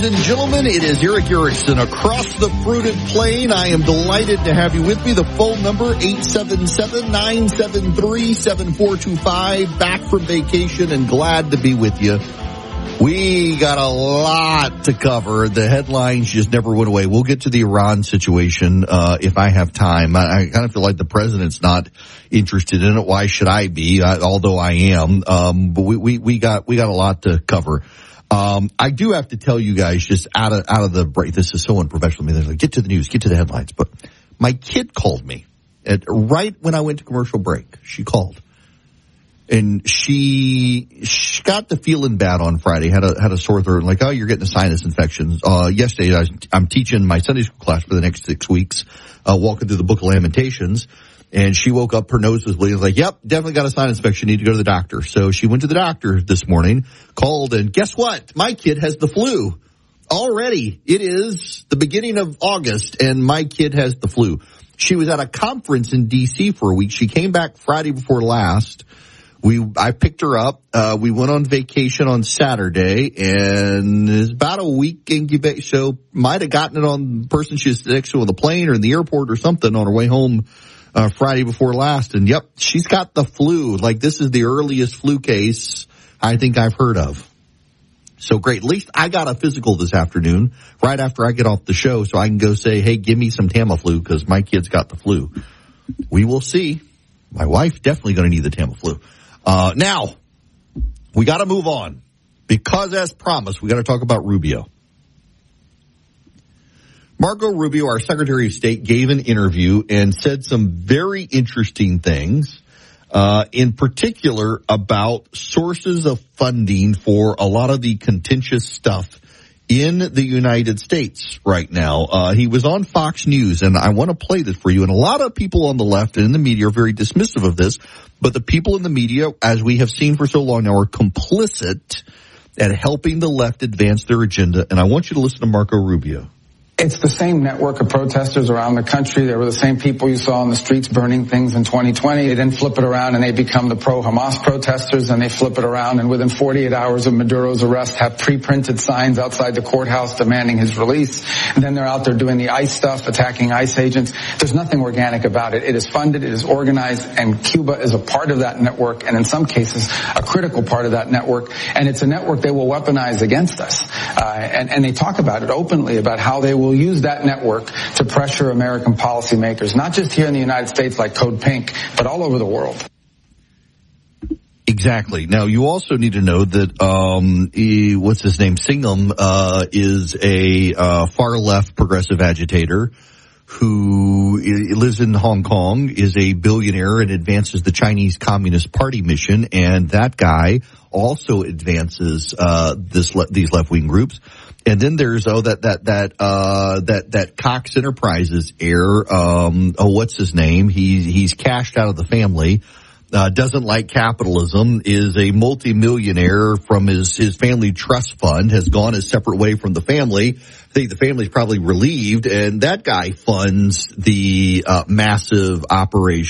Ladies and gentlemen, it is Eric Erickson across the fruited plain. I am delighted to have you with me. The phone number, 877-973-7425. Back from vacation and glad to be with you. We got a lot to cover. The headlines just never went away. We'll get to the Iran situation if I have time. I kind of feel like the president's not interested in it. Why should I be? Although I am. But we got a lot to cover. I do have to tell you guys just out of the break. This is so unprofessional. I mean, like, get to the news, get to the headlines. But my kid called me right when I went to commercial break. She called. And she got the feeling bad on Friday, had a sore throat, and like, oh, you're getting a sinus infection. Yesterday, I'm teaching my Sunday school class for the next 6 weeks, walking through the Book of Lamentations, and she woke up, her nose was bleeding, like, yep, definitely got a sinus infection, need to go to the doctor. So she went to the doctor this morning, called, and guess what? My kid has the flu. Already, it is the beginning of August, and my kid has the flu. She was at a conference in D.C. for a week. She came back Friday before last. I picked her up. We went on vacation on Saturday, and it's about a week incubation. So might have gotten it on the person she was next to on the plane or in the airport or something on her way home Friday before last. And yep, she's got the flu. Like, this is the earliest flu case I think I've heard of. So great. At least I got a physical this afternoon right after I get off the show, so I can go say, hey, give me some Tamiflu because my kid's got the flu. We will see. My wife definitely going to need the Tamiflu. Now, we got to move on because, as promised, we got to talk about Rubio. Marco Rubio, our Secretary of State, gave an interview and said some very interesting things, in particular about sources of funding for a lot of the contentious stuff in the United States right now. He was on Fox News, and I want to play this for you. And a lot of people on the left and in the media are very dismissive of this, but the people in the media, as we have seen for so long now, are complicit at helping the left advance their agenda. And I want you to listen to Marco Rubio. It's the same network of protesters around the country. They were the same people you saw on the streets burning things in 2020. They then flip it around and they become the pro-Hamas protesters, and they flip it around and within 48 hours of Maduro's arrest have pre-printed signs outside the courthouse demanding his release. And then they're out there doing the ICE stuff, attacking ICE agents. There's nothing organic about it. It is funded, it is organized, and Cuba is a part of that network, and in some cases a critical part of that network. And it's a network they will weaponize against us. And they talk about it openly, about how they will use that network to pressure American policymakers, not just here in the United States like Code Pink, but all over the world. Exactly. Now, you also need to know that, what's his name? Singham, is a, far-left progressive agitator who lives in Hong Kong, is a billionaire and advances the Chinese Communist Party mission. And that guy also advances, these left-wing groups. And then there's that Cox Enterprises heir, what's his name? He's cashed out of the family, doesn't like capitalism, is a multimillionaire from his family trust fund, has gone a separate way from the family. I think the family's probably relieved, and that guy funds the massive operation